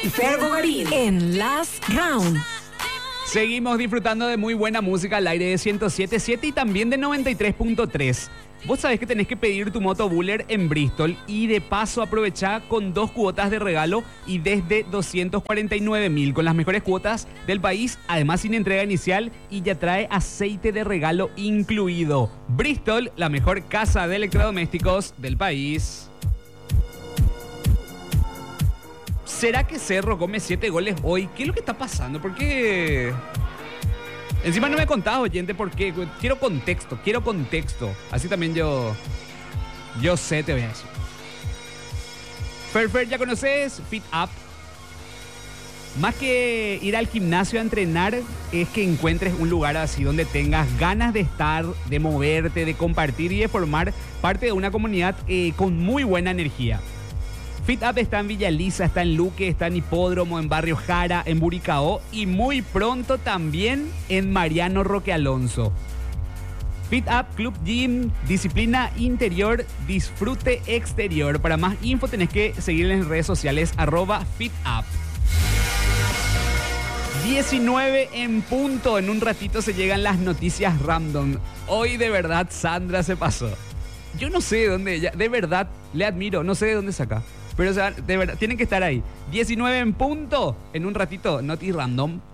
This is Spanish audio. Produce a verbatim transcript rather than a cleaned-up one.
y Fer Bogarín en Last Round. Seguimos disfrutando de muy buena música al aire de ciento siete punto siete y también de noventa y tres punto tres. Vos sabés que tenés que pedir tu moto Buller en Bristol y de paso aprovechá con dos cuotas de regalo y desde doscientos cuarenta y nueve mil con las mejores cuotas del país, además sin entrega inicial y ya trae aceite de regalo incluido. Bristol, la mejor casa de electrodomésticos del país. ¿Será que Cerro come siete goles hoy? ¿Qué es lo que está pasando? ¿Por qué? Encima no me contás, oyente, por qué. Quiero contexto, quiero contexto. Así también yo... Yo sé, te voy a decir. Fer, Fer, ¿ya conoces Fit Up? Más que ir al gimnasio a entrenar, es que encuentres un lugar así donde tengas ganas de estar, de moverte, de compartir y de formar parte de una comunidad eh, con muy buena energía. Fit Up está en Villa Elisa, está en Luque, está en Hipódromo, en Barrio Jara, en Buricao y muy pronto también en Mariano Roque Alonso. Fit Up Club Gym, disciplina interior, disfrute exterior. Para más info tenés que seguir en las redes sociales arroba Fit Up. diecinueve en punto, en un ratito se llegan las noticias random. Hoy de verdad Sandra se pasó. Yo no sé de dónde ella, de verdad le admiro, no sé de dónde saca. Pero o sea, de verdad, tienen que estar ahí. diecinueve en punto. En un ratito, Noti Random.